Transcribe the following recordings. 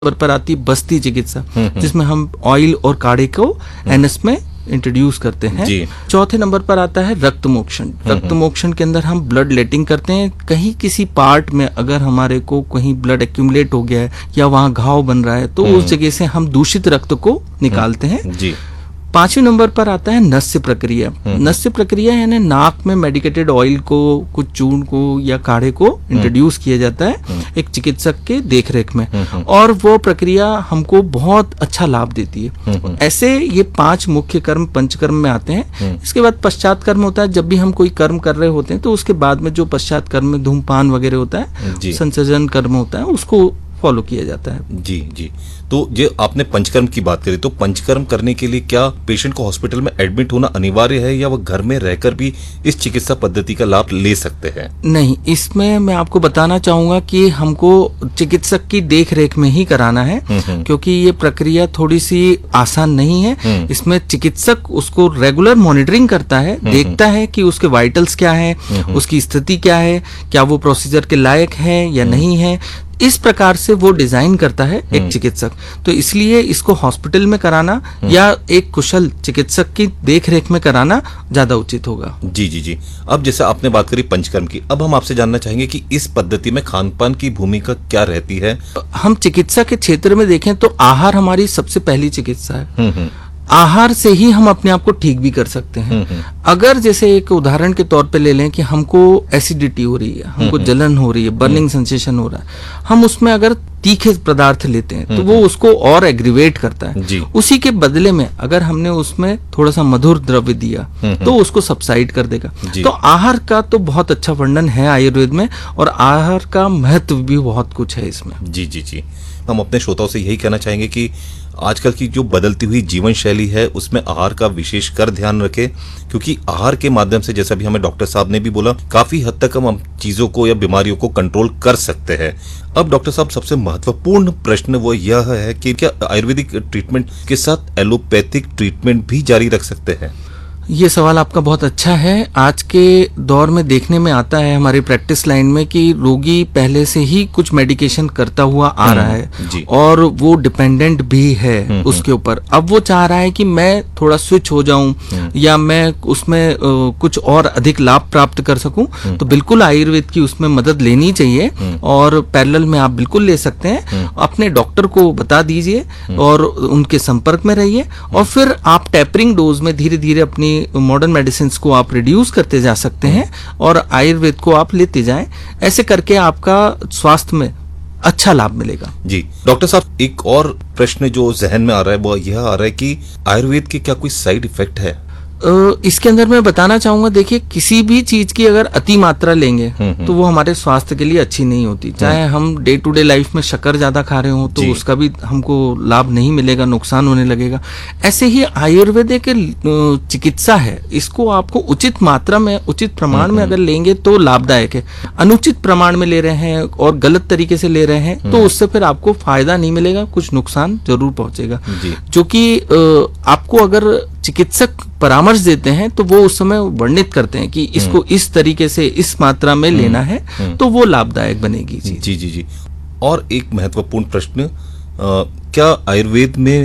पर आती है बस्ती चिकित्सा, जिसमें हम ऑयल और काढ़े को एनएस में इंट्रोड्यूस करते हैं। चौथे नंबर पर आता है रक्त मोक्षण। रक्त मोक्षण के अंदर हम ब्लड लेटिंग करते हैं। कहीं किसी पार्ट में अगर हमारे को कहीं ब्लड एक्यूमुलेट हो गया है या वहां घाव बन रहा है तो उस जगह से हम दूषित रक्त को निकालते हैं। पांचवें नंबर पर आता है नस्य प्रक्रिया। नस्य प्रक्रिया यानी नाक में मेडिकेटेड ऑयल को, कुछ चूर्ण को या काढ़े को इंट्रोड्यूस किया जाता है एक चिकित्सक के देखरेख में, और वो प्रक्रिया हमको बहुत अच्छा लाभ देती है। ऐसे ये 5 मुख्य कर्म पंचकर्म में आते हैं। इसके बाद पश्चात कर्म होता है। जब भी हम कोई कर्म कर रहे होते हैं तो उसके बाद में जो पश्चात कर्म में धूमपान वगैरह होता है, संसर्जन कर्म होता है, उसको फॉलो किया जाता है। जी। तो जो आपने पंचकर्म की बात करी, तो पंचकर्म करने के लिए क्या पेशेंट को हॉस्पिटल में एडमिट होना अनिवार्य है या वह घर में रहकर भी इस चिकित्सा पद्धति का लाभ ले सकते हैं? नहीं, इसमें मैं आपको बताना चाहूंगा कि हमको चिकित्सक की देखरेख में ही कराना है, क्योंकि ये प्रक्रिया थोड़ी सी आसान नहीं है। इसमें चिकित्सक उसको रेगुलर मॉनिटरिंग करता है, देखता है कि उसके वाइटल्स क्या है, उसकी स्थिति क्या है, क्या वो प्रोसीजर के लायक है या नहीं है। इस प्रकार से वो डिजाइन करता है एक चिकित्सक। तो इसलिए इसको हॉस्पिटल में कराना या एक कुशल चिकित्सक की देखरेख में कराना ज्यादा उचित होगा। जी। अब जैसे आपने बात करी पंचकर्म की, अब हम आपसे जानना चाहेंगे कि इस पद्धति में खानपान की भूमिका क्या रहती है? हम चिकित्सा के क्षेत्र में देखें तो आहार हमारी सबसे पहली चिकित्सा है। आहार से ही हम अपने आप को ठीक भी कर सकते हैं। अगर जैसे एक उदाहरण के तौर पे ले लें कि हमको एसिडिटी हो रही है, हमको जलन हो रही है, बर्निंग सेंसेशन हो रहा है, हम उसमें अगर तीखे पदार्थ लेते हैं तो वो उसको और एग्रीवेट करता है। उसी के बदले में अगर हमने उसमें थोड़ा सा मधुर द्रव्य दिया तो उसको सबसाइड कर देगा। तो आहार का तो बहुत अच्छा वर्णन है आयुर्वेद में, और आहार का महत्व भी बहुत कुछ है इसमें। जी। हम अपने श्रोताओं से यही कहना चाहेंगे कि आजकल की जो बदलती हुई जीवन शैली है उसमें आहार का विशेष कर ध्यान रखें, क्योंकि आहार के माध्यम से, जैसा भी हमें डॉक्टर साहब ने भी बोला, काफी हद तक हम चीजों को या बीमारियों को कंट्रोल कर सकते हैं। अब डॉक्टर साहब, सबसे महत्वपूर्ण प्रश्न वो यह है कि क्या आयुर्वेदिक ट्रीटमेंट के साथ एलोपैथिक ट्रीटमेंट भी जारी रख सकते हैं? ये सवाल आपका बहुत अच्छा है। आज के दौर में देखने में आता है हमारी प्रैक्टिस लाइन में कि रोगी पहले से ही कुछ मेडिकेशन करता हुआ आ रहा है और वो डिपेंडेंट भी है उसके ऊपर। अब वो चाह रहा है कि मैं थोड़ा स्विच हो जाऊं या मैं उसमें कुछ और अधिक लाभ प्राप्त कर सकूं, तो बिल्कुल आयुर्वेद की उसमें मदद लेनी चाहिए और पैरेलल में आप बिल्कुल ले सकते हैं। अपने डॉक्टर को बता दीजिए और उनके संपर्क में रहिए, और फिर आप टेपरिंग डोज में धीरे धीरे अपनी मॉडर्न मेडिसिन को आप रिड्यूस करते जा सकते हैं और आयुर्वेद को आप लेते जाएं। ऐसे करके आपका स्वास्थ्य में अच्छा लाभ मिलेगा। जी डॉक्टर साहब, एक और प्रश्न जो जहन में आ रहा है वो यह आ रहा है कि आयुर्वेद के क्या कोई साइड इफेक्ट है? इसके अंदर मैं बताना चाहूंगा, देखिए, किसी भी चीज की अगर अति मात्रा लेंगे तो वो हमारे स्वास्थ्य के लिए अच्छी नहीं होती। चाहे हम डे टू डे लाइफ में शक्कर ज्यादा खा रहे हो तो उसका भी हमको लाभ नहीं मिलेगा, नुकसान होने लगेगा। ऐसे ही आयुर्वेद एक चिकित्सा है, इसको आपको उचित मात्रा में, उचित प्रमाण में अगर लेंगे तो लाभदायक है। अनुचित प्रमाण में ले रहे हैं और गलत तरीके से ले रहे हैं तो उससे फिर आपको फायदा नहीं मिलेगा, कुछ नुकसान जरूर पहुंचेगा। जो कि आपको अगर चिकित्सक परामर्श देते हैं तो वो उस समय वर्णित करते हैं कि इसको इस तरीके से, इस मात्रा में लेना है तो वो लाभदायक बनेगी। जी। और एक महत्वपूर्ण प्रश्न, क्या आयुर्वेद में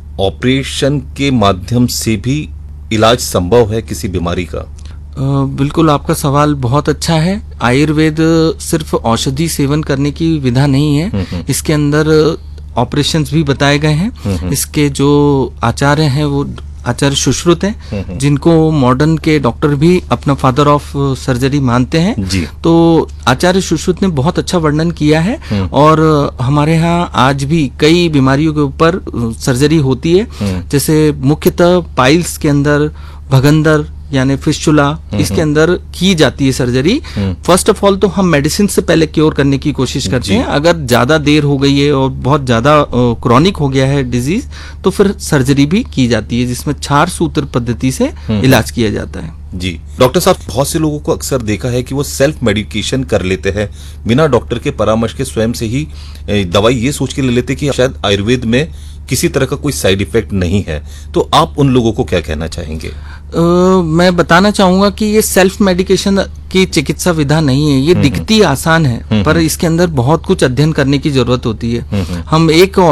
ऑपरेशन के माध्यम से भी इलाज संभव है किसी बीमारी का? बिल्कुल, आपका सवाल बहुत अच्छा है। आयुर्वेद सिर्फ औषधि सेवन करने की विधा नहीं है, इसके अंदर ऑपरेशंस भी बताए गए हैं। इसके जो आचार्य हैं वो आचार्य सुश्रुत हैं, जिनको मॉडर्न के डॉक्टर भी अपना फादर ऑफ सर्जरी मानते हैं। तो आचार्य सुश्रुत ने बहुत अच्छा वर्णन किया है और हमारे यहाँ आज भी कई बीमारियों के ऊपर सर्जरी होती है। जैसे मुख्यतः पाइल्स के अंदर, भगंदर यानी फिस्चुला, इसके अंदर की जाती है सर्जरी। फर्स्ट ऑफ ऑल तो हम मेडिसिन से पहले क्योर करने की कोशिश करते हैं। अगर ज्यादा देर हो गई है और बहुत ज्यादा क्रॉनिक हो गया है डिजीज तो फिर सर्जरी भी की जाती है, जिसमें 4 सूत्र पद्धति से इलाज किया जाता है। जी डॉक्टर साहब, बहुत से लोगों को अक्सर देखा है कि वो सेल्फ मेडिकेशन कर लेते हैं बिना डॉक्टर के परामर्श के, स्वयं से ही दवाई ये सोच के ले लेते कि शायद आयुर्वेद में किसी तरह का कोई साइड इफेक्ट नहीं है। तो आप उन लोगों को क्या कहना चाहेंगे? मैं बताना चाहूंगा कि ये सेल्फ मेडिकेशन की चिकित्सा विधा नहीं है। ये दिखती आसान है पर इसके अंदर बहुत कुछ अध्ययन करने की जरूरत होती है। हम एक